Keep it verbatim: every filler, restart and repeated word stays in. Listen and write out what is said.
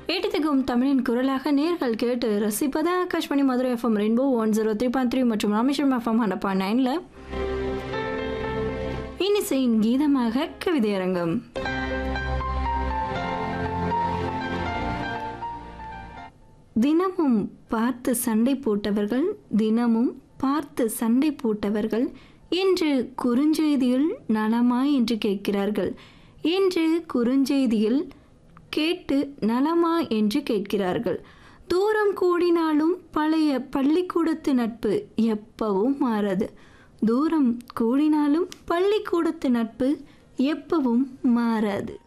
ஏடித்திக்கும் தமிழின் குரலாக நேர்கள் கேட்டு ரசிப்பதா Akashvani Madurai FM rainbow one zero three point three மற்றும் ராமேஸ்வரம் எஃப்எம் ஹண்ட்ரட் பாயிண்ட் நைன்ல இன்னிசையின் கீதமாக கவிதையரங்கம். தினமும் பார்த்து சண்டை போட்டவர்கள் தினமும் பார்த்து சண்டை போட்டவர்கள் இன்று குறுஞ்செய்தியில் நலமா என்று கேட்கிறார்கள். இன்று குறுஞ்செய்தியில் கேட்டு நலமா என்று கேட்கிறார்கள். தூரம் கூடினாலும் பழைய பள்ளிக்கூடத்து நட்பு எப்பவும் மாறாது. தூரம் கூடினாலும் பள்ளிக்கூடத்து நட்பு எப்பவும் மாறாது.